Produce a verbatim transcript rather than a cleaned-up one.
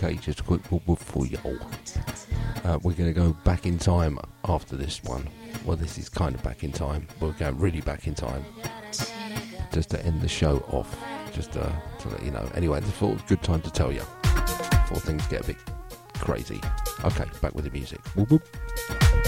Okay, just a quick whoop whoop for y'all. Uh, we're going to go back in time after this one. Well, this is kind of back in time. We're going really back in time. Just to end the show off. Just uh, to let you know. Anyway, I thought it was a good time to tell you. Before things get a bit crazy. Okay, back with the music. Whoop whoop.